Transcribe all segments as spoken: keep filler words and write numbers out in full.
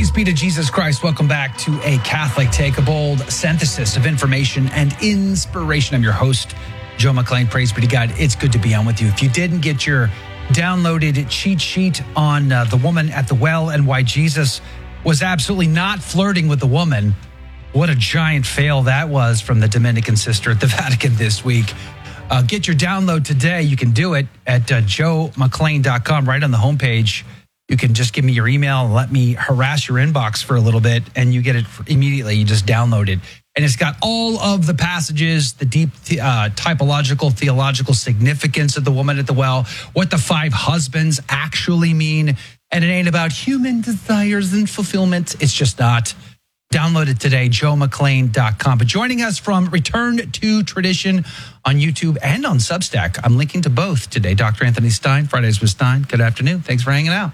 Praise be to Jesus Christ. Welcome back to A Catholic Take, a bold synthesis of information and inspiration. I'm your host, Joe McClain. Praise be to God. It's good to be on with you. If you didn't get your downloaded cheat sheet on uh, the woman at the well and why Jesus was absolutely not flirting with the woman, what a giant fail that was from the Dominican sister at the Vatican this week. Uh, get your download today. You can do it at uh, joe mcclain dot com, right on the homepage. You can just give me your email and let me harass your inbox for a little bit, and you get it immediately. You just download it. And it's got all of the passages, the deep uh, typological, theological significance of the woman at the well, what the five husbands actually mean. And it ain't about human desires and fulfillment. It's just not. Download it today, joe mcclain dot com. But joining us from Return to Tradition on YouTube and on Substack, I'm linking to both today, Doctor Anthony Stein, Fridays with Stein. Good afternoon. Thanks for hanging out.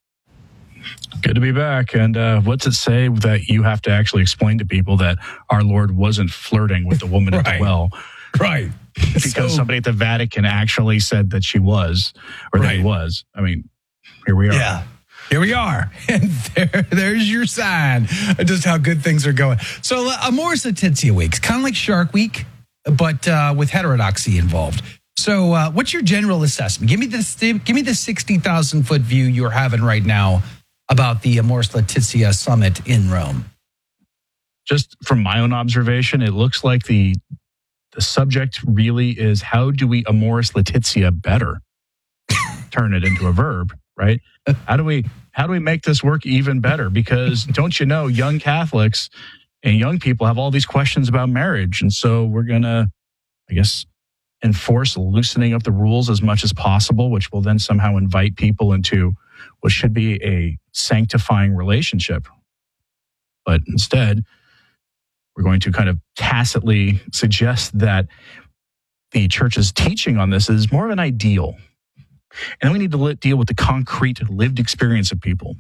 Good to be back. And uh, what's it say that you have to actually explain to people that our Lord wasn't flirting with the woman right. at the well? Right. Because so, somebody at the Vatican actually said that she was, or right. that he was. I mean, here we are. Yeah. Here we are. And there, there's your sign of just how good things are going. So uh, Amoris Laetitia Week, it's kind of like Shark Week, but uh, with heterodoxy involved. So uh, what's your general assessment? Give me this. Give me the sixty thousand foot view you're having right now about the Amoris Laetitia summit in Rome. Just from my own observation, it looks like the the subject really is, how do we Amoris Laetitia better? Turn it into a verb, right? How do we how do we make this work even better? Because don't you know, young Catholics and young people have all these questions about marriage. And so we're going to, I guess, enforce loosening up the rules as much as possible, which will then somehow invite people into what should be a sanctifying relationship. But instead, we're going to kind of tacitly suggest that the church's teaching on this is more of an ideal. And then we need to li- deal with the concrete lived experience of people.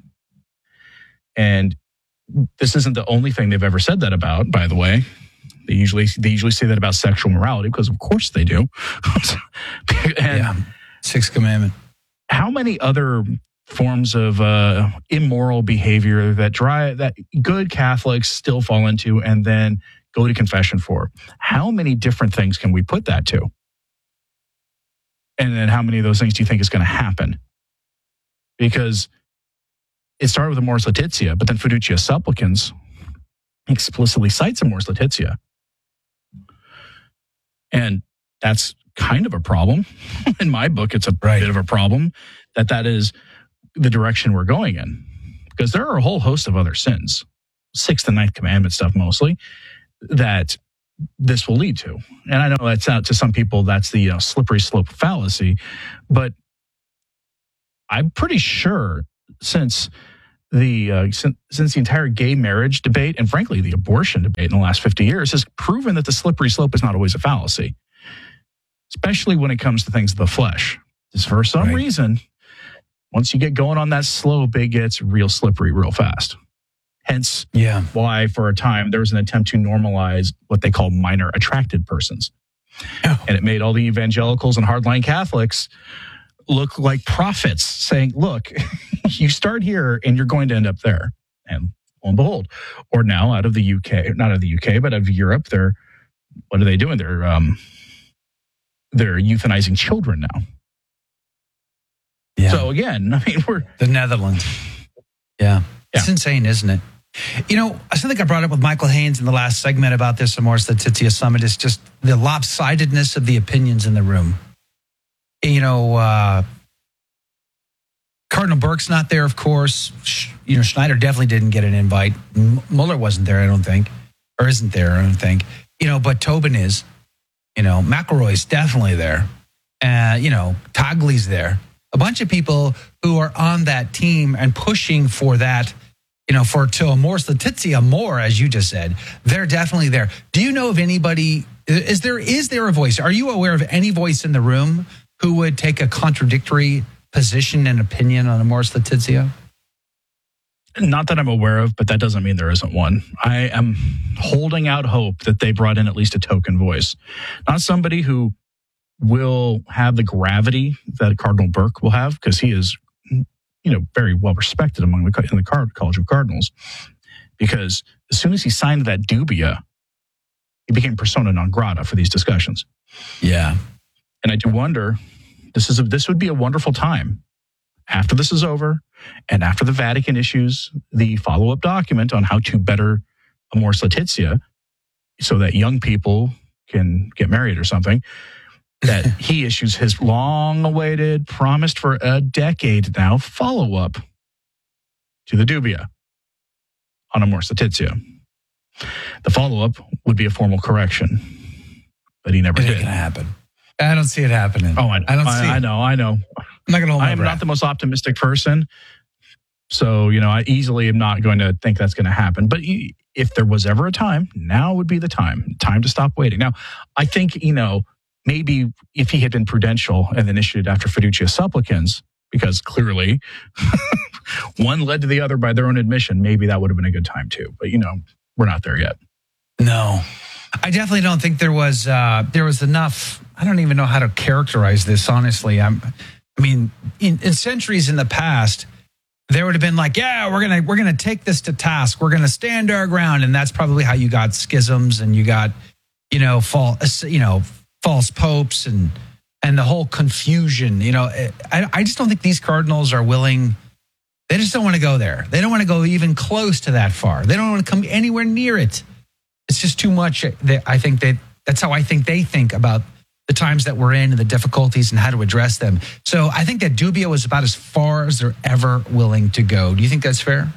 And this isn't the only thing they've ever said that about, by the way. They usually they usually say that about sexual morality, because of course they do. and yeah, Sixth Commandment. How many other forms of uh, immoral behavior that dry, that good Catholics still fall into and then go to confession for? How many different things can we put that to? And then how many of those things do you think is going to happen? Because it started with Amoris Laetitia, but then Fiducia Supplicans explicitly cites Amoris Laetitia. And that's kind of a problem. In my book, it's a right. bit of a problem that that is the direction we're going in. Because there are a whole host of other sins, sixth and ninth commandment stuff mostly, that this will lead to. And I know that's out to some people, that's the you know, slippery slope fallacy, but I'm pretty sure since the uh, since, since the entire gay marriage debate, and frankly the abortion debate in the last fifty years, has proven that the slippery slope is not always a fallacy, especially when it comes to things of the flesh. Just for some right. reason, once you get going on that slope, it gets real slippery real fast. Hence yeah. why, for a time, there was an attempt to normalize what they call minor attracted persons. Oh. And it made all the evangelicals and hardline Catholics look like prophets, saying, look, you start here and you're going to end up there. And lo and behold. Or now out of the U K, not out of the U K, but out of Europe, they're, what are they doing? They're, um, they're euthanizing children now. Yeah. So again, I mean, we're... The Netherlands. Yeah. It's yeah. insane, isn't it? You know, I think I brought up with Michael Haynes in the last segment about this Amoris Laetitia Summit is just the lopsidedness of the opinions in the room. You know, uh, Cardinal Burke's not there, of course. You know, Schneider definitely didn't get an invite. M- Mueller wasn't there, I don't think. Or isn't there, I don't think. You know, but Tobin is. You know, McElroy's definitely there. Uh, you know, Tagli's there. A bunch of people who are on that team and pushing for that, you know, for to Amoris Laetitia more, as you just said, they're definitely there. Do you know of anybody, is there is there a voice? Are you aware of any voice in the room who would take a contradictory position and opinion on Amoris Laetitia? Not that I'm aware of, but that doesn't mean there isn't one. I am holding out hope that they brought in at least a token voice. Not somebody who will have the gravity that Cardinal Burke will have, because he is you know, very well respected among the in the College of Cardinals, because as soon as he signed that dubia, he became persona non grata for these discussions. Yeah, and I do wonder, this is a, this would be a wonderful time after this is over, and after the Vatican issues the follow up document on how to better Amoris Laetitia, so that young people can get married or something, that he issues his long-awaited, promised for a decade now, follow-up to the dubia on Amoris Laetitia. The follow-up would be a formal correction, but he never it did. It ain't gonna happen. I don't see it happening. Oh, I, I don't I, see. I it. know, I know. I'm not gonna hold my I am breath. not the most optimistic person, so you know I easily am not going to think that's going to happen. But if there was ever a time, now would be the time. Time to stop waiting. Now, I think you know. Maybe if he had been prudential and then issued it after fiducia supplicans, because clearly one led to the other by their own admission, maybe that would have been a good time too. But, you know, we're not there yet. No, I definitely don't think there was uh, there was enough. I don't even know how to characterize this, honestly. I'm, I mean, in, in centuries in the past, there would have been like, yeah, we're gonna we're gonna take this to task. We're gonna stand our ground, and that's probably how you got schisms and you got, you know, false, you know. false popes and and the whole confusion. You know, I, I just don't think these cardinals are willing. They just don't want to go there. They don't want to go even close to that far. They don't want to come anywhere near it. It's just too much. They, I think that that's how I think they think about the times that we're in and the difficulties and how to address them. So I think that dubia was about as far as they're ever willing to go. Do you think that's fair?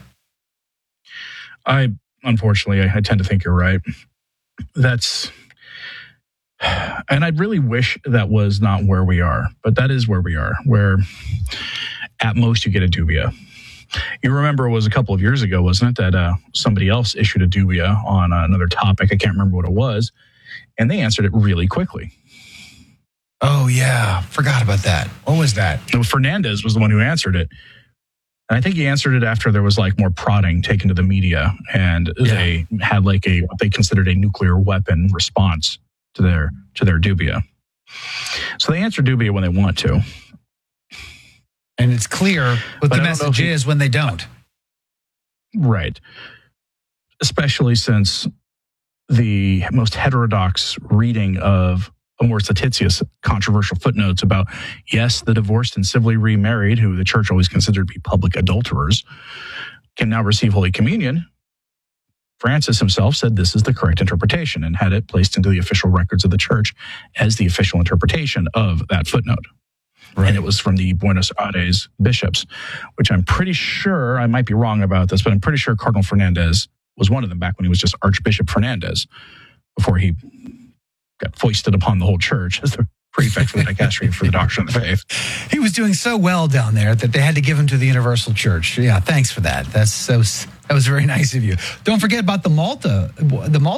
I, unfortunately, I, I tend to think you're right. That's... And I really wish that was not where we are, but that is where we are, where at most you get a dubia. You remember it was a couple of years ago, wasn't it, that uh, somebody else issued a dubia on uh, another topic. I can't remember what it was. And they answered it really quickly. Oh, yeah. Forgot about that. What was that? Fernandez was the one who answered it. And I think he answered it after there was like more prodding taken to the media. And yeah. They had like a what they considered a nuclear weapon response to their to their dubia. So they answer dubia when they want to. And it's clear what but the message he, is when they don't. Right. Especially since the most heterodox reading of Amoris Laetitia's controversial footnotes about, yes, the divorced and civilly remarried, who the church always considered to be public adulterers, can now receive Holy Communion. Francis himself said this is the correct interpretation and had it placed into the official records of the church as the official interpretation of that footnote. Right. And it was from the Buenos Aires bishops, which I'm pretty sure, I might be wrong about this, but I'm pretty sure Cardinal Fernandez was one of them back when he was just Archbishop Fernandez, before he got foisted upon the whole church as the prefect for the dicastery for the doctrine of the faith. He was doing so well down there that they had to give him to the Universal Church. Yeah, thanks for that. That's so. That was very nice of you. Don't forget about the Malta, the Malta